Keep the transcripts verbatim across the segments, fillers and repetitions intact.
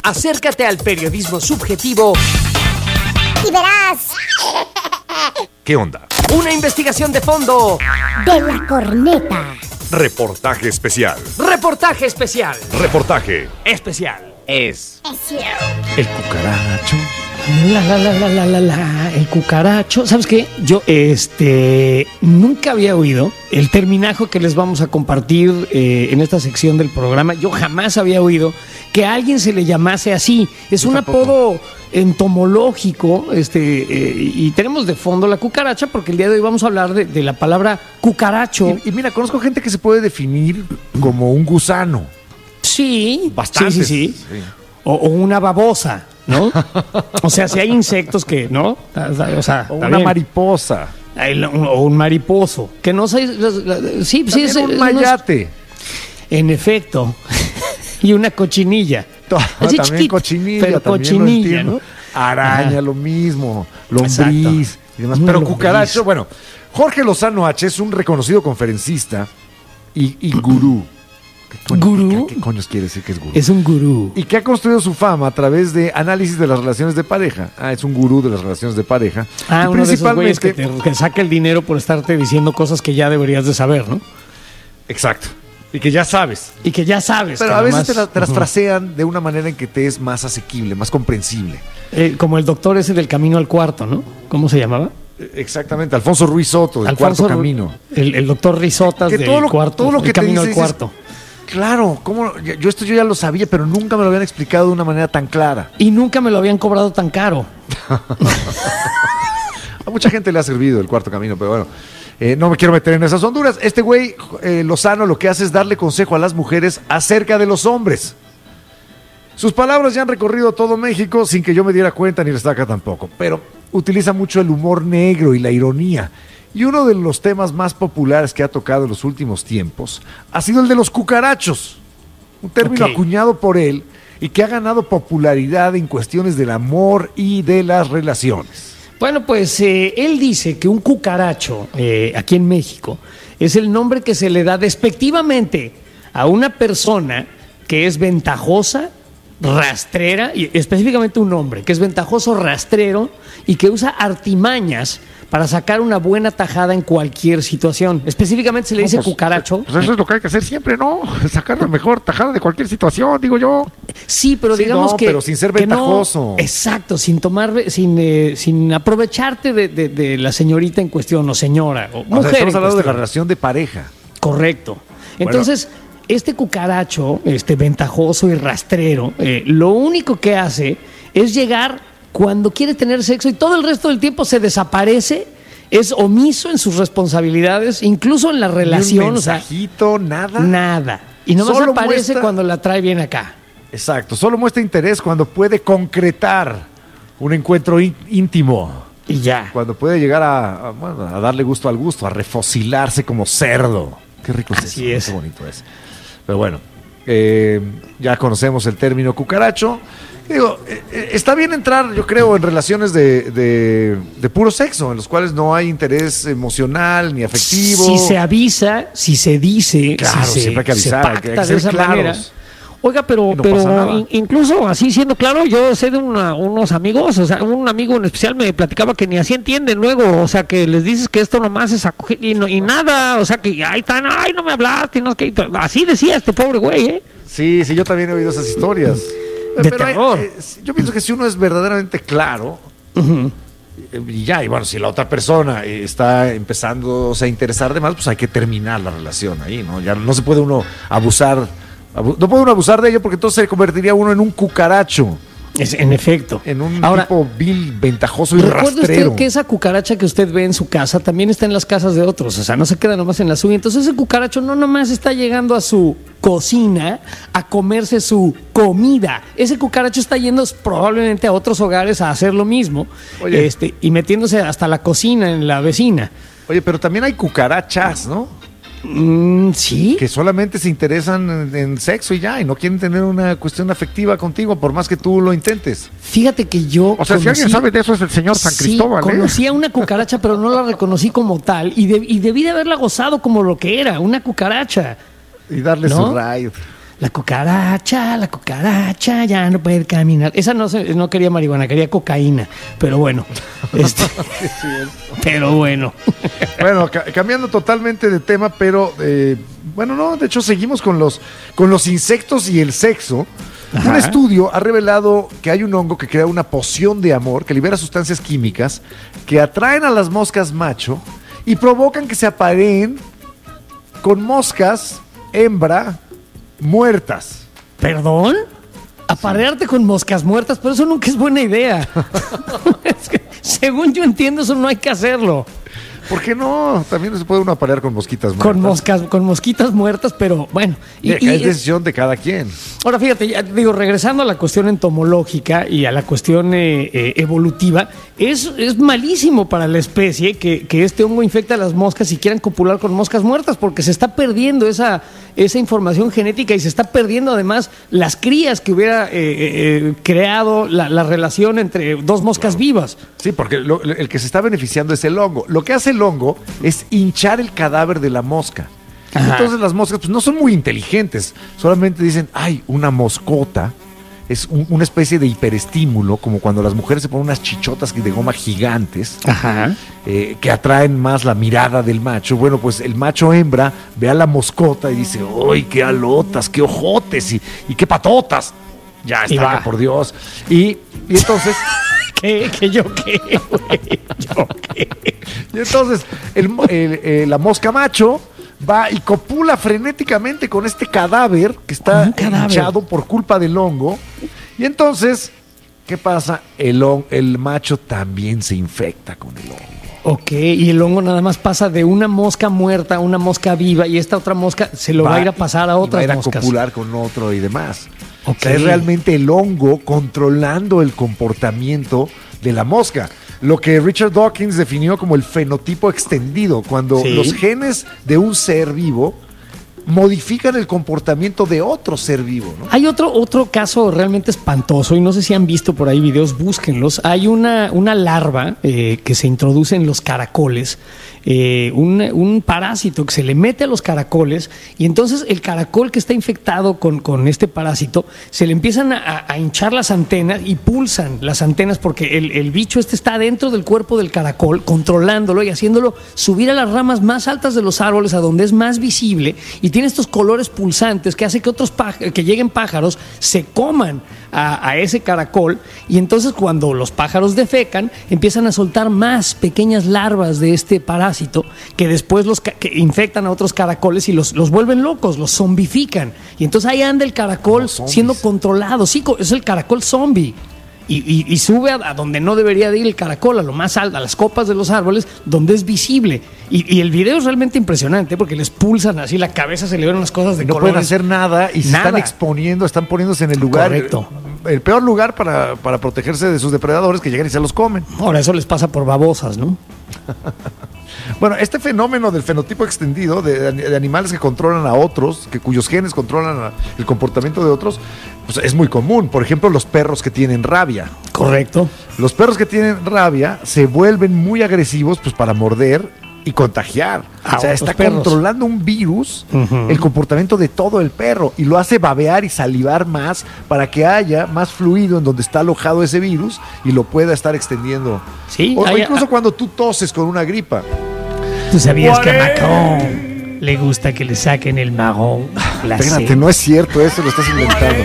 Acércate al periodismo subjetivo y verás. ¿Qué onda? Una investigación de fondo De la corneta. Reportaje especial. Reportaje especial. Reportaje Especial. es Es cierto. el cucaracho. La, la, la, la, la, la, la, el cucaracho. ¿Sabes qué? Yo, este, nunca había oído el terminajo que les vamos a compartir eh, en esta sección del programa. Yo jamás había oído que a alguien se le llamase así. Es Yo un tampoco. apodo entomológico, este, eh, y tenemos de fondo la cucaracha porque el día de hoy vamos a hablar de, de la palabra cucaracho. Y, y mira, conozco gente que se puede definir como un gusano. Sí, Bastantes. sí, sí, sí. O, o una babosa, ¿no? O sea, si hay insectos que, ¿no? O sea, O está una bien. mariposa. Ay, O un mariposo. Que no sé. Sí, sí, También es un es- mayate. En efecto. Y una cochinilla. Así También chiquita, cochinilla. pero también lo cochinilla, entiendo. ¿no? Araña, Ajá. lo mismo. Lombriz Exacto. y demás. Una Pero lombriz. cucaracho, bueno, Jorge Lozano H es un reconocido conferencista y, y gurú. ¿Qué coño- ¿Gurú? ¿Qué, qué coños quiere decir que es gurú? Es un gurú. Y que ha construido su fama a través de análisis de las relaciones de pareja. Ah, es un gurú de las relaciones de pareja. Ah, y uno de esos güeyes que, principalmente, te, que saca el dinero por estarte diciendo cosas que ya deberías de saber, ¿no? exacto. Y que ya sabes. Y que ya sabes. Pero que a veces nomás- te, la- te las Ujú. frasean de una manera en que te es más asequible, más comprensible. Eh, como el doctor ese del camino al cuarto, ¿no? ¿Cómo se llamaba? Eh, Exactamente. Alfonso Ruiz Soto, del Alfonso Cuarto Ru- Camino. El, el doctor Risotas Que del todo lo- cuarto. todo lo que el te camino dice, al dices, cuarto. Claro, ¿cómo? Yo yo esto yo ya lo sabía, pero nunca me lo habían explicado de una manera tan clara. Y nunca me lo habían cobrado tan caro. A mucha gente le ha servido el Cuarto Camino, pero bueno, eh, no me quiero meter en esas honduras. Este güey, eh, Lozano, lo que hace es darle consejo a las mujeres acerca de los hombres. Sus palabras ya han recorrido todo México sin que yo me diera cuenta, ni la estaca tampoco, pero utiliza mucho el humor negro y la ironía. Y uno de los temas más populares que ha tocado en los últimos tiempos ha sido el de los cucarachos, un término Ok. acuñado por él y que ha ganado popularidad en cuestiones del amor y de las relaciones. Bueno, pues eh, él dice que un cucaracho eh, aquí en México es el nombre que se le da despectivamente a una persona que es ventajosa, rastrera, y específicamente un hombre que es ventajoso, rastrero y que usa artimañas para sacar una buena tajada en cualquier situación. Específicamente se le dice pues, cucaracho. Pues eso es lo que hay que hacer siempre, ¿no? Sacar la mejor tajada de cualquier situación, digo yo. Sí, pero Sí, digamos no, que. pero sin ser que no- ventajoso. exacto, sin tomar, sin, eh, sin aprovecharte de, de- de la señorita en cuestión, o señora, o O mujer. sea, estamos en hablando de la cuestión. relación de pareja. Correcto. Entonces, este cucaracho, este ventajoso y rastrero, eh, lo único que hace es llegar cuando quiere tener sexo y todo el resto del tiempo se desaparece, es omiso en sus responsabilidades, incluso en la Ni relación, un o sea, mensajito, nada. nada. Y nomás Solo aparece muestra- cuando la trae bien acá. Exacto, solo muestra interés cuando puede concretar un encuentro ín- íntimo. Y ya. Cuando puede llegar a, a, bueno, a darle gusto al gusto, a refocilarse como cerdo. Qué rico es Así eso, es. qué bonito es. Pero bueno, eh, ya conocemos el término cucaracho. Digo, eh, eh, está bien entrar, yo creo, en relaciones de, de- de puro sexo, en los cuales no hay interés emocional ni afectivo. Si se avisa, si se dice, Claro, si se, siempre hay que se avisar, hay que- hay pacta que de ser esa claros. manera. Oiga, pero, Y no pero pasa nada. in- incluso así siendo claro, yo sé de una- unos amigos, o sea, un amigo en especial me platicaba que ni así entienden luego, o sea, que les dices que esto nomás es acoger y, no- y nada, o sea, que ahí están, ay, no me hablaste, no, es que así decía este pobre güey, ¿eh? Sí, sí, yo también he oído esas historias. De terror. eh, yo pienso que si uno es verdaderamente claro, eh, y ya, y bueno, si la otra persona eh, está empezando a interesar de más, pues hay que terminar la relación ahí, ¿no? Ya no se puede uno abusar, abu- no puede uno abusar de ello porque entonces se convertiría uno en un cucaracho, Es, en efecto. en un Ahora, tipo vil, ventajoso y recuerde rastrero. usted que esa cucaracha que usted ve en su casa también está en las casas de otros, o sea, no se queda nomás en la suya. Entonces ese cucaracho no nomás está llegando a su cocina a comerse su comida. Ese cucaracho está yendo probablemente a otros hogares a hacer lo mismo, Oye. este, y metiéndose hasta la cocina en la vecina. Oye, pero también hay cucarachas, ¿no? Mm, sí. Que solamente se interesan en, en sexo y ya, y no quieren tener una cuestión afectiva contigo, por más que tú lo intentes. Fíjate que yo. O sea, si alguien conocí- sabe de eso es el señor San Sí, Cristóbal, ¿eh? conocí a una cucaracha, pero no la reconocí como tal. Y, de- y debí de haberla gozado como lo que era, una cucaracha. Y darle ¿No? su raid. La cucaracha, la cucaracha ya no puede caminar. Esa no se, no quería marihuana, quería cocaína. Pero bueno. Este, pero bueno. Bueno, ca- cambiando totalmente de tema, pero eh, bueno, no, de hecho seguimos con los, con los insectos y el sexo. Ajá. Un estudio ha revelado que hay un hongo que crea una poción de amor que libera sustancias químicas que atraen a las moscas macho y provocan que se apareen con moscas hembra muertas. ¿Perdón? Aparearte con moscas muertas, pero eso nunca es buena idea. Es que, según yo entiendo, eso no hay que hacerlo. ¿Por qué no? También se puede uno aparear con mosquitas muertas. Con moscas, con mosquitas muertas, pero bueno. Y, Y, y- es decisión de cada quien. ahora fíjate, ya digo, regresando a la cuestión entomológica y a la cuestión eh, eh, evolutiva, es, es malísimo para la especie que, que este hongo infecte a las moscas y quieran copular con moscas muertas, porque se está perdiendo esa, esa información genética y se está perdiendo además las crías que hubiera eh, eh, creado la, la relación entre dos moscas vivas. Sí, porque lo- el que se está beneficiando es el hongo. Lo que hace el hongo es hinchar el cadáver de la mosca. Ajá. Entonces las moscas pues, no son muy inteligentes. Solamente dicen, ay, una moscota. Es un- una especie de hiperestímulo, como cuando las mujeres se ponen unas chichotas de goma gigantes, Ajá. eh, que atraen más la mirada del macho. Bueno, pues el macho hembra ve a la moscota y dice, ¡ay, qué alotas, qué ojotes y, y qué patotas! Ya Y está, va. por Dios. Y, y entonces... ¿Qué? ¿Qué yo qué, güey? ¿Yo qué? Y entonces el, mo- el- eh, la mosca macho va y copula frenéticamente con este cadáver que está Un cadáver. hinchado por culpa del hongo. Y entonces, ¿qué pasa? El, hon- el macho también se infecta con el hongo. Ok, y el hongo nada más pasa de una mosca muerta a una mosca viva y esta otra mosca se lo va, a ir a pasar a y otras va a ir a moscas. copular con otro y demás. Ok. O sea, es realmente el hongo controlando el comportamiento de la mosca. Lo que Richard Dawkins definió como el fenotipo extendido, cuando Sí. los genes de un ser vivo modifican el comportamiento de otro ser vivo, ¿no? Hay otro, otro caso realmente espantoso y no sé si han visto por ahí videos, búsquenlos. Hay una, una larva eh, que se introduce en los caracoles, eh, un, un parásito que se le mete a los caracoles y entonces el caracol que está infectado con, con este parásito se le empiezan a, a hinchar las antenas y pulsan las antenas porque el, el bicho este está dentro del cuerpo del caracol controlándolo y haciéndolo subir a las ramas más altas de los árboles a donde es más visible y tiene estos colores pulsantes que hace que otros páj- que lleguen pájaros se coman a, a ese caracol y entonces cuando los pájaros defecan empiezan a soltar más pequeñas larvas de este parásito que después los ca- que infectan a otros caracoles y los, los vuelven locos, los zombifican y entonces ahí anda el caracol Como zombies. siendo controlado, sí, co- es el caracol zombie. Y, y- y sube a, a donde no debería de ir el caracol, a lo más alto, a las copas de los árboles, donde es visible. Y, y el video es realmente impresionante porque les pulsan así la cabeza, se le ven unas cosas de No colores. pueden hacer nada y se Nada. están exponiendo, están poniéndose en el lugar. Correcto. El peor lugar para, para protegerse de sus depredadores que llegan y se los comen. Ahora, eso les pasa por babosas, ¿no? Bueno, este fenómeno del fenotipo extendido de, de animales que controlan a otros, que cuyos genes controlan a- el comportamiento de otros, pues es muy común. Por ejemplo, los perros que tienen rabia. Correcto. Los perros que tienen rabia se vuelven muy agresivos pues para morder y contagiar. A o sea, otros está perros. controlando un virus Ujú. el comportamiento de todo el perro y lo hace babear y salivar más para que haya más fluido en donde está alojado ese virus y lo pueda estar extendiendo. Sí, o, o hay- incluso cuando tú toses con una gripa. ¿Tú sabías que a Macron le gusta que le saquen el marrón? Espérate, no es cierto, eso lo estás inventando.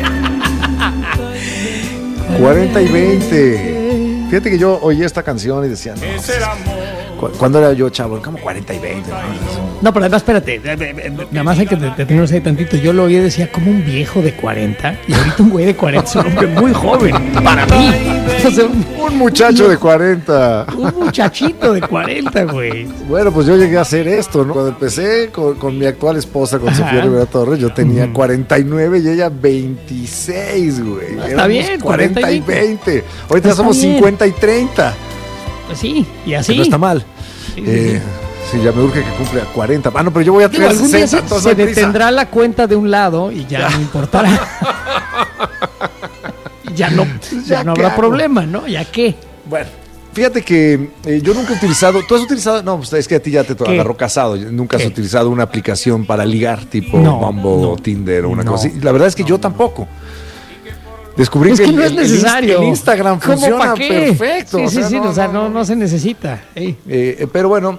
cuarenta y veinte. Fíjate que yo oí esta canción y decía, no, cu- ¿cuándo era yo chavo? Como cuarenta y veinte. ¿no? No, pero además, espérate, eh, eh, eh, nada más hay que detenernos ahí tantito. Yo lo oí y decía como un viejo de cuarenta y ahorita un güey de cuarenta es un hombre muy joven para mí. O sea, un, Un muchacho de cuarenta. un muchachito de cuarenta, güey. Bueno, pues yo llegué a hacer esto, ¿no? Cuando empecé con, con mi actual esposa, con Ajá. Sofía Rivera Torres, yo tenía cuarenta y nueve y ella veintiséis, güey. Está Éramos bien, cuarenta y veinte. Ahorita Está somos bien. cincuenta y treinta. Pues sí, y Que así. no está mal. Sí, sí, Eh, sí, ya me urge que cumpla cuarenta. Ah, no, pero yo voy a Digo, tener algún día sesenta, se, entonces se no hay prisa. detendrá la cuenta de un lado y ya no importará. ya no, ya ¿Ya no qué habrá hago? problema, ¿no? ¿Ya qué? Bueno, fíjate que eh, yo nunca he utilizado, ¿tú has utilizado? No, pues es que a ti ya te ¿Qué? agarró casado, nunca has ¿Qué? utilizado una aplicación para ligar tipo No, Bumble no, o Tinder o una no, cosa así. La verdad es que no, yo no. tampoco. Descubrí Es que, que el, no es el- el inst- necesario. el Instagram ¿Cómo funciona pa' qué? perfecto. Sí, o sí, sea, sí, no, o sea, no, no, no. no se necesita. Ey. Eh, eh, pero bueno,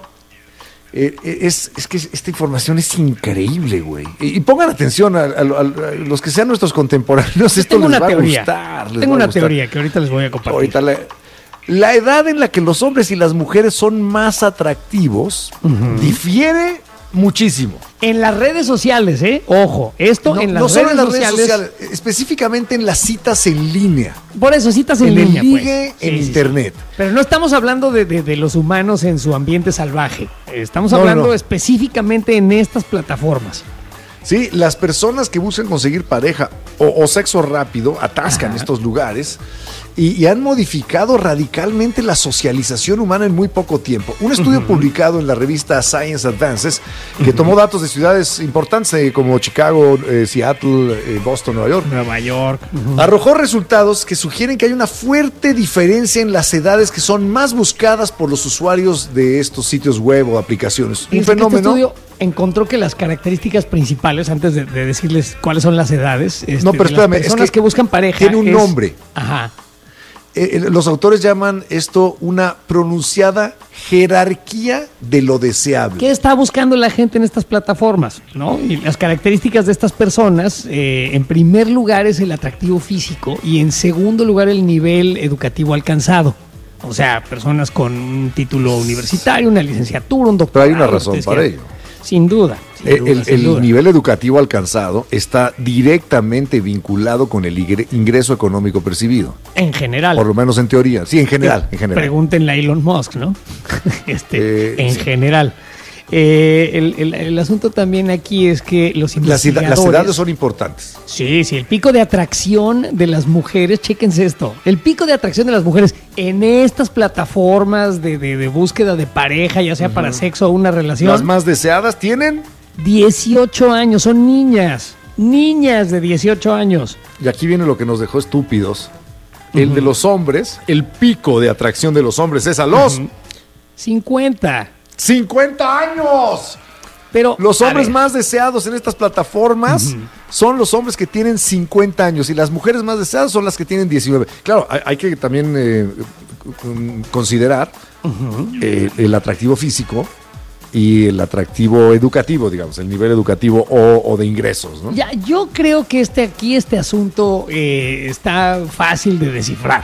eh, eh, es, es que esta información es increíble, güey. Y, y pongan atención a, a- a- a los que sean nuestros contemporáneos, esto Tengo les una va teoría. a gustar. les Tengo va a una gustar. teoría que ahorita les voy a compartir. Ahorita la, la edad en la que los hombres y las mujeres son más atractivos difiere muchísimo. En las redes sociales, ¿eh? Ojo, esto No, en las, no solo redes, en las redes sociales, sociales, específicamente en las citas en línea, Por eso, citas en, en línea, el pues. ligue, Sí, en sí, sí. internet. Pero no estamos hablando de, de- de los humanos en su ambiente salvaje. Estamos No, hablando no. específicamente en estas plataformas. Sí, las personas que buscan conseguir pareja o, o sexo rápido atascan Ajá. estos lugares y, y han modificado radicalmente la socialización humana en muy poco tiempo. Un estudio publicado en la revista Science Advances, que tomó datos de ciudades importantes eh, como Chicago, eh, Seattle, eh, Boston, Nueva York, Nueva York. Ujú. arrojó resultados que sugieren que hay una fuerte diferencia en las edades que son más buscadas por los usuarios de estos sitios web o aplicaciones. Un Fíjense que Este fenómeno. estudio encontró que las características principales, antes de, de decirles cuáles son las edades, este, No, pero de espérame, las es personas que que, buscan pareja. tiene un es- nombre. Ajá. Eh, eh, los autores llaman esto una pronunciada jerarquía de lo deseable. ¿Qué está buscando la gente en estas plataformas? ¿No? Y las características de estas personas, eh, en primer lugar es el atractivo físico y en segundo lugar el nivel educativo alcanzado. O sea, personas con un título universitario, una licenciatura, un Pero doctorado. hay una razón ustedes para quieran. ello. Sin duda. sin Eh, duda, el sin el duda. nivel educativo alcanzado está directamente vinculado con el ingre- ingreso económico percibido, En general. por lo menos en teoría. Sí, en general, en general. Pregúntenle a Elon Musk, ¿no? este, Eh, en sí. general. Eh, el, el- el asunto también aquí es que los Las, eda- investigadores... las edades son importantes. Sí, sí, el pico de atracción de las mujeres, chéquense esto, el pico de atracción de las mujeres en estas plataformas de, de- de búsqueda de pareja, ya sea para sexo o una relación, Las más deseadas tienen, dieciocho años, son niñas, niñas de dieciocho años. y aquí viene lo que nos dejó estúpidos, el de los hombres, el pico de atracción de los hombres es a los cincuenta. cincuenta años. Pero Los a hombres ver, más deseados en estas plataformas son los hombres que tienen cincuenta años y las mujeres más deseadas son las que tienen diecinueve. Claro, hay, hay que también eh, c- considerar eh, el atractivo físico y el atractivo educativo, digamos, el nivel educativo o, o de ingresos, ¿no? Ya, yo creo que este aquí, este asunto eh, está fácil de descifrar.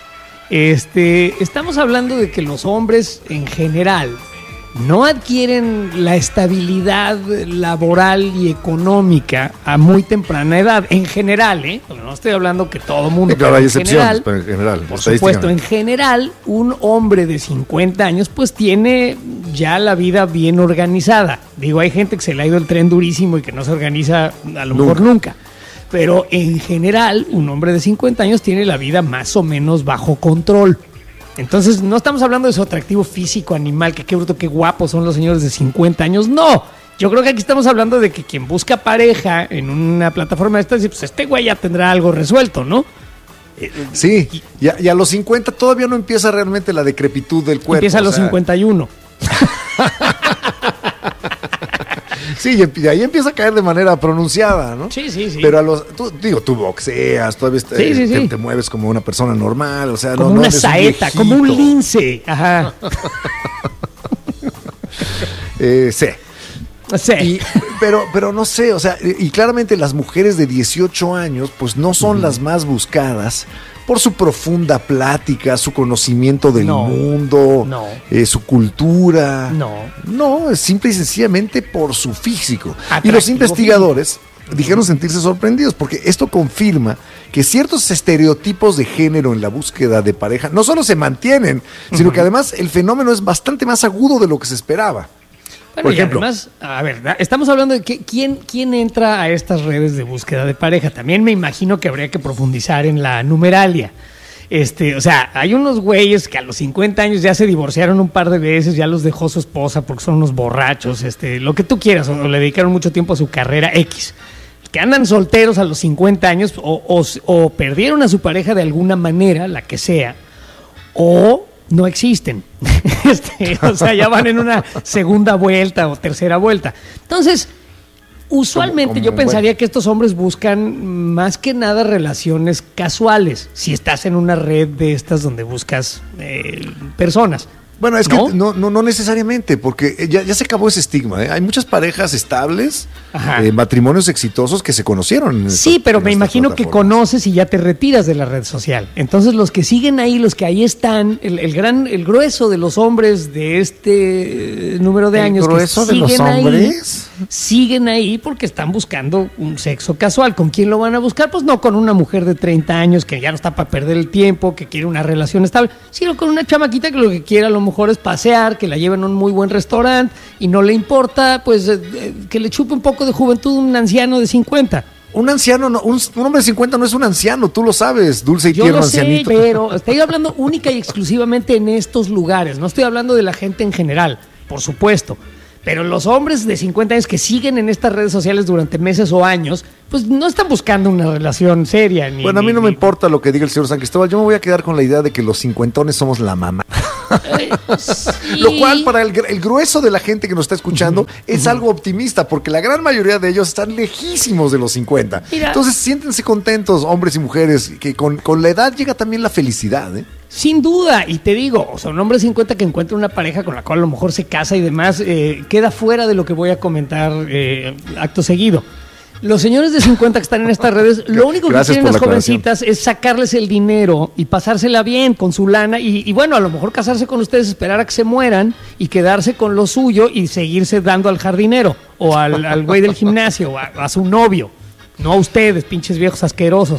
Este, estamos hablando de que los hombres en general no adquieren la estabilidad laboral y económica a muy temprana edad, en general, ¿eh? No estoy hablando que todo mundo, Sí, claro, pero hay en excepciones, general, pero en general, por supuesto, en general, un hombre de cincuenta años pues tiene ya la vida bien organizada. Digo, hay gente que se le ha ido el tren durísimo y que no se organiza a lo mejor nunca. Pero en general, un hombre de cincuenta años tiene la vida más o menos bajo control. Entonces, no estamos hablando de su atractivo físico, animal, que qué bruto, qué guapos son los señores de cincuenta años. No, yo creo que aquí estamos hablando de que quien busca pareja en una plataforma de estas, dice, pues este güey ya tendrá algo resuelto, ¿no? Sí, y a, y a los cincuenta todavía no empieza realmente la decrepitud del cuerpo. Empieza a los o sea, cincuenta y uno. Sí, y emp- y ahí empieza a caer de manera pronunciada, ¿no? Sí, sí, sí. Pero a los, tú, digo, tú boxeas, todavía te, Sí, sí, te- sí. te mueves como una persona normal, o sea, Como no, no una eres un saeta, como un viejito. lince. Ajá. Eh, sí. Sí. Y- pero, pero no sé, o sea, y claramente las mujeres de dieciocho años, pues no son las más buscadas por su profunda plática, su conocimiento del No, mundo, no. eh, su cultura. No. No, es simple y sencillamente por su físico. Y Atractivo los investigadores dijeron sentirse sorprendidos porque esto confirma que ciertos estereotipos de género en la búsqueda de pareja no solo se mantienen, sino que además el fenómeno es bastante más agudo de lo que se esperaba. Bueno, Por y ejemplo. además, a ver, da- estamos hablando de que, quién, quién entra a estas redes de búsqueda de pareja. También me imagino que habría que profundizar en la numeralia. Este, o sea, hay unos güeyes que a los cincuenta años ya se divorciaron un par de veces, ya los dejó su esposa porque son unos borrachos, este, lo que tú quieras, o le dedicaron mucho tiempo a su carrera X. Que andan solteros a los cincuenta años o, o- o perdieron a su pareja de alguna manera, la que sea, o no existen. Este, o sea, ya van en una segunda vuelta o tercera vuelta. Entonces, usualmente Como- como, yo pensaría bueno. que estos hombres buscan más que nada relaciones casuales, si estás en una red de estas donde buscas eh, personas. Bueno, es ¿No? que no, no, no necesariamente, porque ya, ya se acabó ese estigma. ¿eh? Hay muchas parejas estables, Ajá. eh, matrimonios exitosos que se conocieron. En Sí, estas- pero en me estas imagino que plataformas. conoces y ya te retiras de la red social. Entonces los que siguen ahí, los que ahí están, el, el gran, el grueso de los hombres de este eh, número de ¿El años grueso que de los siguen ahí, hombres? siguen ahí porque están buscando un sexo casual. ¿Con quién lo van a buscar? Pues no con una mujer de treinta años que ya no está para perder el tiempo, que quiere una relación estable, sino con una chamaquita que lo que quiere a lo mejor es pasear, que la lleven a un muy buen restaurante y no le importa, pues, eh, eh, que le chupe un poco de juventud un anciano de cincuenta. Un anciano, no, un, un hombre de cincuenta no es un anciano, tú lo sabes, dulce y Yo tierno lo sé, ancianito. pero estoy hablando única y exclusivamente en estos lugares. No estoy hablando de la gente en general, por supuesto. Pero los hombres de cincuenta años que siguen en estas redes sociales durante meses o años, pues no están buscando una relación seria. Ni, Bueno, a mí ni- no me ni- importa lo que diga el señor San Cristóbal, yo me voy a quedar con la idea de que los cincuentones somos la mamá. Eh, sí. Lo cual para el, gr- el grueso de la gente que nos está escuchando es algo optimista, porque la gran mayoría de ellos están lejísimos de los cincuenta. Mira. Entonces siéntense contentos, hombres y mujeres, que con, con la edad llega también la felicidad. ¿eh? Sin duda, y te digo, o sea, un hombre de cincuenta que encuentra una pareja con la cual a lo mejor se casa y demás, eh, queda fuera de lo que voy a comentar eh, acto seguido. Los señores de cincuenta que están en estas redes, lo único que Gracias quieren por las la aclaración. jovencitas es sacarles el dinero y pasársela bien con su lana y, y bueno, a lo mejor casarse con ustedes, esperar a que se mueran y quedarse con lo suyo y seguirse dando al jardinero o al, al güey del gimnasio o a, a su novio. No a ustedes, pinches viejos asquerosos.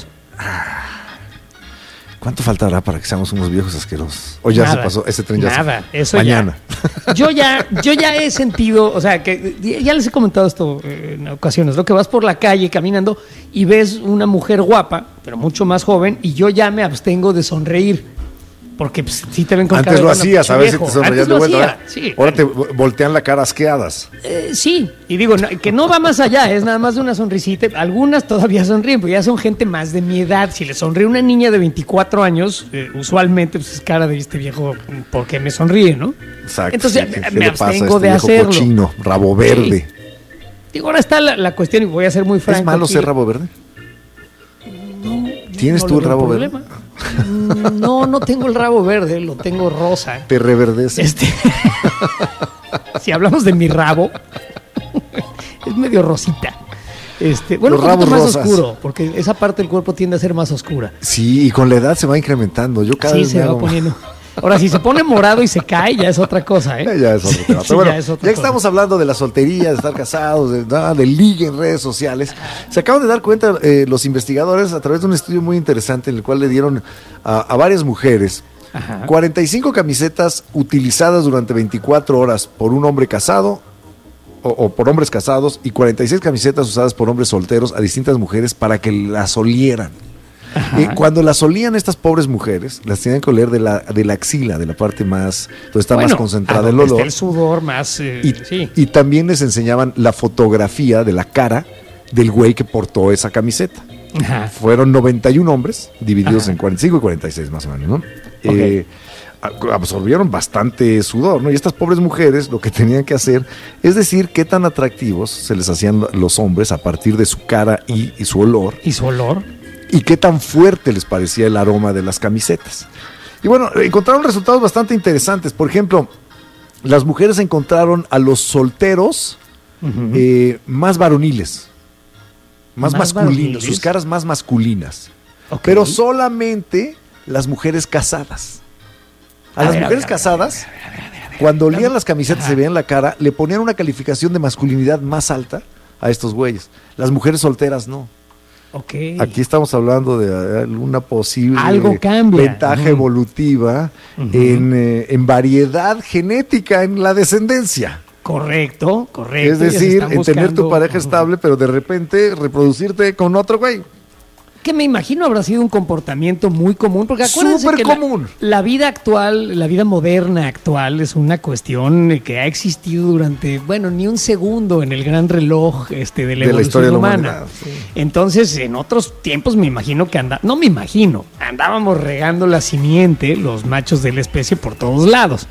¿Cuánto faltará para que seamos unos viejos asquerosos? O ya Nada, se pasó, ese tren ya se nada, fue. eso Mañana. ya. Yo ya, yo ya he sentido, o sea, que ya les he comentado esto eh, en ocasiones, lo que vas por la calle caminando y ves una mujer guapa, pero mucho más joven, y yo ya me abstengo de sonreír. Porque pues, si te ven con Antes cara de, lo bueno, hacías, pinche a ver si viejo. te sonreías Antes de lo vuelta. hacía, Ahora, sí. ahora te vo- voltean la cara asqueadas. Eh, sí, y digo, no, que no va más allá, es nada más de una sonrisita. Algunas todavía sonríen, pero ya son gente más de mi edad. Si le sonríe una niña de veinticuatro años, eh, usualmente pues, es cara de este viejo, porque me sonríe, ¿no? Exacto. Entonces sí, ¿qué- me qué le pasa a abstengo este de viejo hacerlo. cochino, rabo verde? Digo, ahora está la, la cuestión, y voy a ser muy franco. ¿Es malo aquí. ser rabo verde? ¿Tienes No tú le el veo rabo problema. Mm, No, no tengo el rabo verde, lo tengo rosa. Te reverdece. Este, si hablamos de mi rabo, es medio rosita. Este, bueno, Los un poquito rabos más rosas. oscuro, porque esa parte del cuerpo tiende a ser más oscura. Sí, y con la edad se va incrementando. Yo cada Sí, vez se me va hago- poniendo. Ahora, si se pone morado y se cae, ya es otra cosa, ¿eh? Eh, Ya es otro tema. Sí, Pero bueno, ya es otra ya que cosa. estamos hablando de la soltería, de estar casados, de, nada, de ligue en redes sociales, se acaban de dar cuenta eh, los investigadores a través de un estudio muy interesante en el cual le dieron a, a varias mujeres Ajá. cuarenta y cinco camisetas utilizadas durante veinticuatro horas por un hombre casado o, o por hombres casados y cuarenta y seis camisetas usadas por hombres solteros a distintas mujeres para que las olieran. Eh, cuando las olían estas pobres mujeres, las tenían que oler de la, de la axila, de la parte más, donde está Bueno, más concentrada a el donde esté olor. el sudor más. eh, Y, sí. y también les enseñaban la fotografía de la cara del güey que portó esa camiseta. Ajá. Fueron noventa y uno hombres, divididos Ajá. en cuarenta y cinco y cuarenta y seis más o menos, ¿no? Eh, a- absorbieron bastante sudor, ¿no? Y estas pobres mujeres lo que tenían que hacer es decir qué tan atractivos se les hacían los hombres a partir de su cara y, y su olor, ¿Y su olor? y qué tan fuerte les parecía el aroma de las camisetas. Y bueno, encontraron resultados bastante interesantes. Por ejemplo, las mujeres encontraron a los solteros Ujú. eh, más varoniles, más, Más masculinos, varoniles. sus caras más masculinas. Ok. Pero solamente las mujeres casadas. A, A las ver, a mujeres ver, a ver, casadas, a ver, a ver, a ver, a ver. cuando olían las camisetas y Ajá. se veían la cara, le ponían una calificación de masculinidad más alta a estos güeyes. Las mujeres solteras no. Ok. Aquí estamos hablando de eh, alguna posible Algo cambia. ventaja Ujú. evolutiva Ujú. en, eh, en variedad genética en la descendencia. Correcto, correcto. Es ya se decir, están en tener tu buscando- pareja Ujú. estable, pero de repente reproducirte con otro güey. que me imagino habrá sido un comportamiento muy común, porque acuérdense Súper que común. La, la vida actual, la vida moderna actual es una cuestión que ha existido durante, bueno, ni un segundo en el gran reloj este, de la De la evolución historia de la humana. humanidad, sí. Entonces, en otros tiempos me imagino que anda, no me imagino, andábamos regando la simiente, los machos de la especie por todos lados.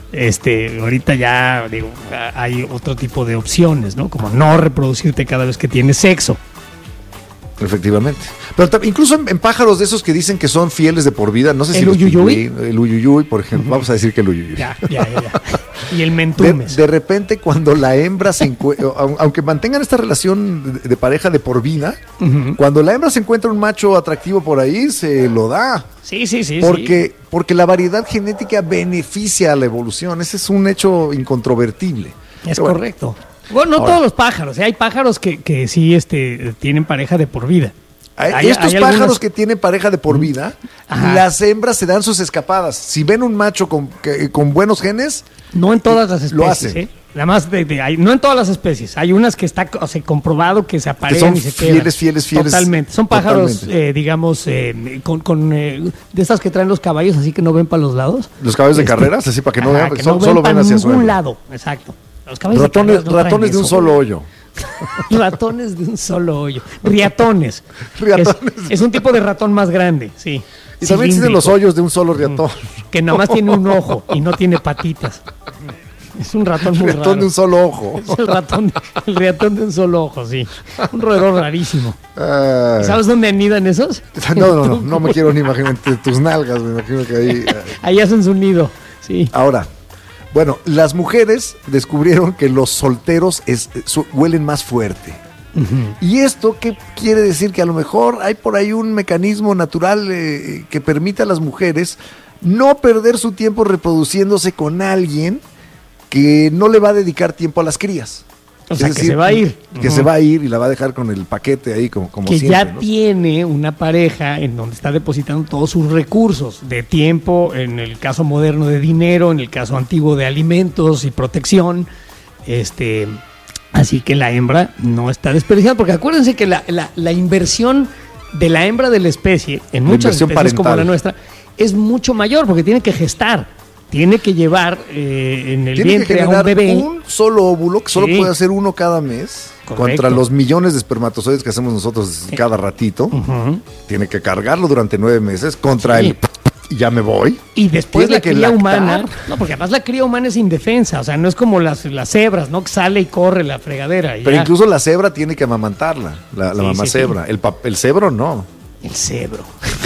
Este, ahorita ya digo, hay otro tipo de opciones, ¿no? Como no reproducirte cada vez que tienes sexo. Efectivamente. Pero tam- incluso en, en pájaros de esos que dicen que son fieles de por vida, no sé si ¿El los uyuyuy? pingüinos- el uyuyuy, por ejemplo, uh-huh. Vamos a decir que el uyuyuy. Ya, ya, ya, ya. Y el De, mentumes. de repente cuando la hembra se encuentra, aunque mantengan esta relación de, de pareja de por vida, Uh-huh. cuando la hembra se encuentra un macho atractivo por ahí, se lo da. Sí, sí, sí. Porque, sí. porque la variedad genética beneficia a la evolución. Ese es un hecho incontrovertible. Es Pero bueno, correcto. Bueno, no Ahora. todos los pájaros, ¿eh? Hay pájaros que, que sí este, tienen pareja de por vida. Hay- Hay- estos hay pájaros algunos- que tienen pareja de por vida, Ajá. las hembras se dan sus escapadas. Si ven un macho con, que- con buenos genes, No en todas las Lo especies, hacen. ¿eh? Nada más, de, de- hay- no en todas las especies. Hay unas que está o sea, comprobado que se aparean son y se fieles, quedan. fieles, fieles. Totalmente. Son pájaros, Totalmente. eh, digamos, eh, con, con eh, de estas que traen los caballos, así que no ven para los lados. los caballos de Este, carreras, así para que no ajá, vean, que so- no solo ven para hacia su ningún hembra. lado. Exacto. Los caballos Ratones, de carreras no traen ratones de un eso, solo güey. hoyo. Ratones de un solo hoyo. Riatones. Riatones. Es, es un tipo de ratón más grande, sí. Y también existen los hoyos de un solo riatón. Que nada más tiene un ojo y no tiene patitas. Es un ratón muy Riatón raro. de un solo ojo. Es el ratón, el ratón de un solo ojo, sí. Un roedor rarísimo. Ay. ¿Sabes dónde anidan esos? No, no, no, no me quiero ni imaginar entre tus nalgas, me imagino que ahí. eh. Ahí hacen su nido, sí. Ahora, bueno, las mujeres descubrieron que los solteros es- su- huelen más fuerte. ¿Y esto qué quiere decir? Que a lo mejor hay por ahí un mecanismo natural eh, que permite a las mujeres no perder su tiempo reproduciéndose con alguien que no le va a dedicar tiempo a las crías. O sea, que se va a ir. Que Ujú. se va a ir y la va a dejar con el paquete ahí como, como Que siempre, ya ¿no? tiene una pareja en donde está depositando todos sus recursos de tiempo, en el caso moderno de dinero, en el caso antiguo de alimentos y protección. Este, así que la hembra no está desperdiciada, porque acuérdense que la, la- la inversión de la hembra de la especie, en La muchas inversión especies como parental. la nuestra, es mucho mayor, porque tiene que gestar, tiene que llevar eh, en el Tiene que vientre a un generar bebé. un solo óvulo que solo Sí. puede hacer uno cada mes. Correcto. Contra los millones de espermatozoides que hacemos nosotros cada ratito. Ujú. Tiene que cargarlo durante nueve meses contra Sí. el y ya me voy. Y después Tiene la que cría lactar. humana, no, porque además la cría humana es indefensa, o sea, no es como las, las cebras, ¿no? Que sale y corre la fregadera. y Pero ya. incluso la cebra tiene que amamantarla, la, la Sí, mamá sí, sí. cebra. El, pap- el cebro no. El cebro.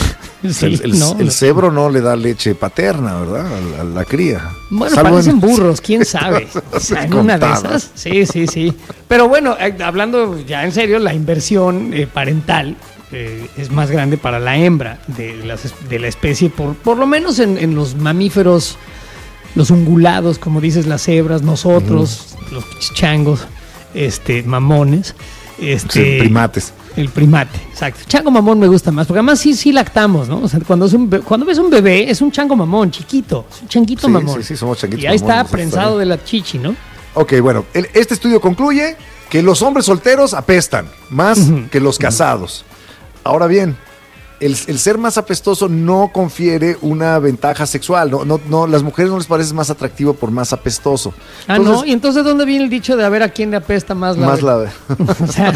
Sí, el el- no, el no. cebro no le da leche paterna, ¿verdad? A, la- a la cría. Bueno, Salvo parecen en- burros, quién sabe. O sea, en una de Contadas. esas. Sí, sí, sí. Pero bueno, eh, hablando ya en serio, la inversión eh, parental eh, es más grande para la hembra de, las es- de la especie, por, por lo menos en, en los mamíferos, los ungulados, como dices, las cebras, nosotros, los changos, este, mamones. Este, Sí, primates. El primate, exacto. Chango mamón me gusta más, porque además sí, sí lactamos, ¿no? O sea, cuando, es un be- cuando ves un bebé, es un chango mamón, chiquito, es un changuito Sí, mamón. sí, sí, somos changuitos Y ahí está mamones, prensado está de la chichi, ¿no? Ok, bueno, el- este estudio concluye que los hombres solteros apestan más Ujú. que los casados. Ahora bien, el, el ser más apestoso no confiere una ventaja sexual. No, no, no, las mujeres no les parece más atractivo por más apestoso. Ah, no, Entonces, y entonces ¿dónde viene el dicho de a ver a quién le apesta más la... más la O sea,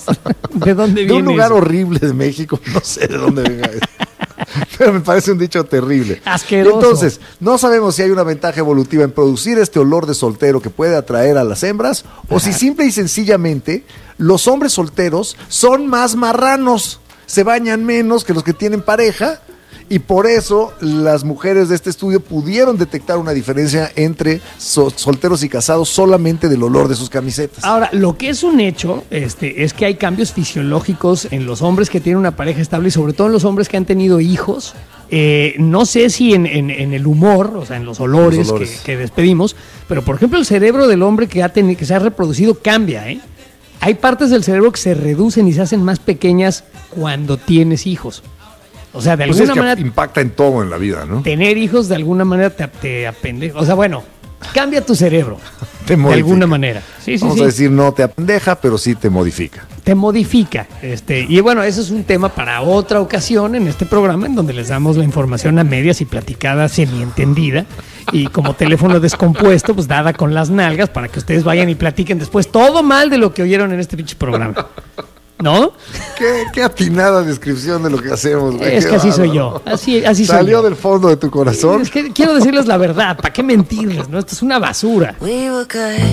¿de dónde de viene un lugar eso? horrible de México, no sé de dónde venga eso. Pero me parece un dicho terrible. Asqueroso. Entonces, no sabemos si hay una ventaja evolutiva en producir este olor de soltero que puede atraer a las hembras, o si simple y sencillamente los hombres solteros son más marranos, se bañan menos que los que tienen pareja, y por eso las mujeres de este estudio pudieron detectar una diferencia entre so- solteros y casados solamente del olor de sus camisetas. Ahora, lo que es un hecho este, es que hay cambios fisiológicos en los hombres que tienen una pareja estable y sobre todo en los hombres que han tenido hijos. Eh, no sé si en, en- en el humor, o sea, en los olores, Los olores. Que, que despedimos, pero por ejemplo el cerebro del hombre que, ha teni- que se ha reproducido cambia, ¿eh? Hay partes del cerebro que se reducen y se hacen más pequeñas cuando tienes hijos. O sea, de Pues alguna es que manera, impacta en todo en la vida, ¿no? tener hijos de alguna manera te, te apende. O sea, bueno, cambia tu cerebro. Te de modifica. alguna manera. Sí, sí, Vamos sí. a decir, no te apendeja, pero sí te modifica. Te modifica. Este, y bueno, eso es un tema para otra ocasión en este programa, en donde les damos la información a medias y platicada semientendida. Y como teléfono descompuesto, pues dada con las nalgas para que ustedes vayan y platiquen después todo mal de lo que oyeron en este pinche programa. ¿No? Qué, qué atinada descripción de lo que hacemos, güey. Es Qué que así soy bárbaro. yo. Así, así soy Salió yo. del fondo de tu corazón. Es que quiero decirles la verdad. ¿Para qué mentirles? ¿No? Esto es una basura. We were good.